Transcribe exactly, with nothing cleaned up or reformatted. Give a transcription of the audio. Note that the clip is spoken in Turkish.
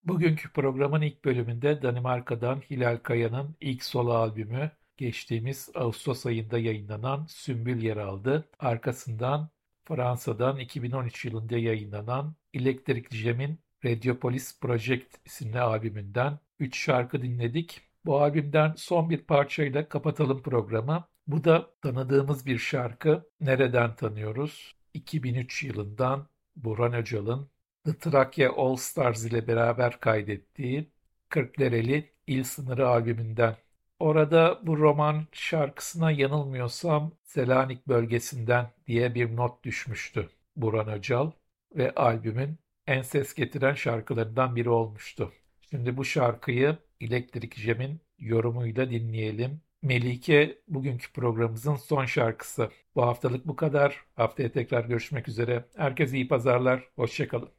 Bugünkü programın ilk bölümünde Danimarka'dan Hilal Kaya'nın ilk solo albümü geçtiğimiz Ağustos ayında yayınlanan Sümbül yer aldı. Arkasından Fransa'dan iki bin on üç yılında yayınlanan Electric Jam'in Radiopolis Project isimli albümünden üç şarkı dinledik. Bu albümden son bir parçayla kapatalım programı. Bu da tanıdığımız bir şarkı. Nereden tanıyoruz? iki bin üç yılından Burhan Öcal'ın The Trakya All Stars ile beraber kaydettiği Kırklareli İl Sınırı albümünden. Orada bu roman şarkısına yanılmıyorsam Selanik bölgesinden diye bir not düşmüştü Burhan Öcal ve albümün en ses getiren şarkılarından biri olmuştu. Şimdi bu şarkıyı Elektrik Jam'in yorumuyla dinleyelim. Melike bugünkü programımızın son şarkısı. Bu haftalık bu kadar. Haftaya tekrar görüşmek üzere. Herkese iyi pazarlar. Hoşça kalın.